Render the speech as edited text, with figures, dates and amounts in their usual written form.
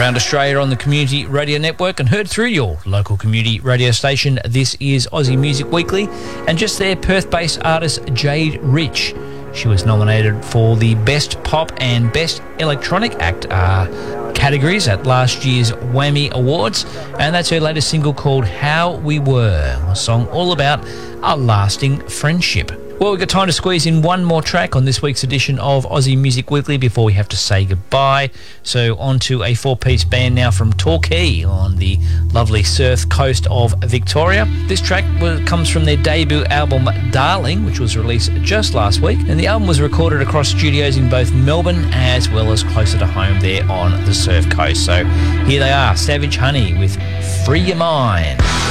around Australia on the Community Radio Network and heard through your local community radio station. This is Aussie Music Weekly, and just there, Perth-based artist Jade Rich. She was nominated for the Best Pop and Best Electronic Act categories at last year's Whammy Awards, and that's her latest single called How We Were, a song all about a lasting friendship. Well, we've got time to squeeze in one more track on this week's edition of Aussie Music Weekly before we have to say goodbye. So on to a four-piece band now from Torquay on the lovely surf coast of Victoria. This track comes from their debut album Darling, which was released just last week, and the album was recorded across studios in both Melbourne as well as closer to home there on the surf coast. So here they are, Savage Honey with Free Your Mind.